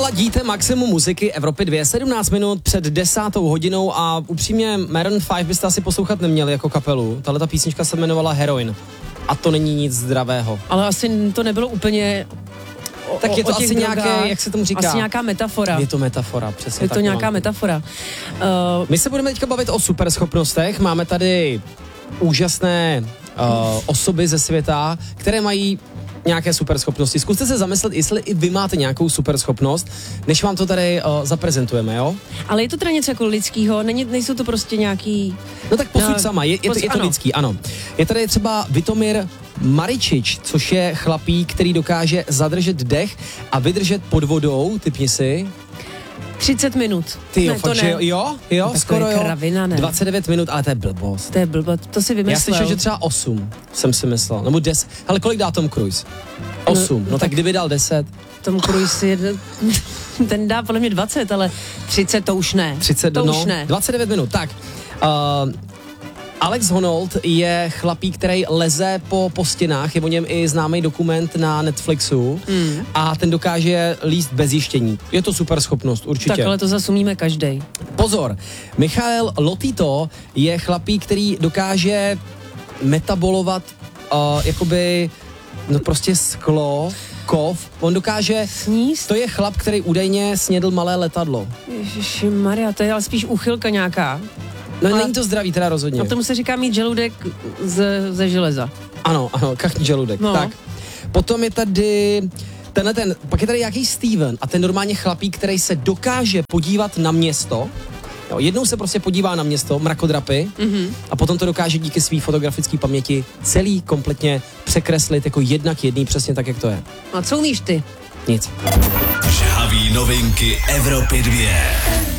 Ladíte maximum muziky Evropy 2, 17 minut před 10. hodinou a upřímně Maroon 5 byste asi poslouchat neměli jako kapelu. Tahle ta písnička se jmenovala Heroin a to není nic zdravého. Ale asi to nebylo úplně tak je to asi nějaké, jak se tomu říká? Asi nějaká metafora. Je to metafora, přesně. Je to nějaká metafora. My se budeme teďka bavit o superschopnostech. Máme tady úžasné osoby ze světa, které mají nějaké superschopnosti. Zkuste se zamyslet, jestli i vy máte nějakou superschopnost, než vám to tady zaprezentujeme, jo? Ale je to teda něco jako lidskýho, nejsou to prostě nějaký... No tak posuď sama, je to lidský, ano. Je tady třeba Vitomír Maričič, což je chlapík, který dokáže zadržet dech a vydržet pod vodou, typni si. 30 minut. Ty jo, fakt, že jo, tak skoro jo. Kravina, ne? 29 minut, ale to je blbost. To je blbost, to si vymyslel. Já slyšel, že třeba 8 jsem si myslel, nebo 10. Ale kolik dá Tom Cruise? 8, no tak kdyby dal 10. Tom Cruise ten dá podle mě 20, ale 30 to už ne. 30, to no, už ne. 29 minut, tak. Alex Honnold je chlapík, který leze po stěnách, je o něm i známý dokument na Netflixu a ten dokáže líst bez jištění. Je to super schopnost, určitě. Tak ale to zase umíme každej. Pozor, Michael Lotito je chlapík, který dokáže metabolovat jakoby, no prostě sklo, kov, on dokáže sníst. To je chlap, který údajně snědl malé letadlo. Ježišmarja, to je ale spíš úchylka nějaká. No ale není to zdravý teda rozhodně. A tomu se říká mít žaludek ze železa. Ano, kachní žaludek. No. Tak. Potom je tady pak je tady nějaký Steven a ten normálně chlapík, který se dokáže podívat na město. Jo, jednou se prostě podívá na město, mrakodrapy, a potom to dokáže díky své fotografické paměti celý kompletně překreslit jako 1:1, přesně tak, jak to je. A co umíš ty? Nic. Žhaví novinky Evropy 2.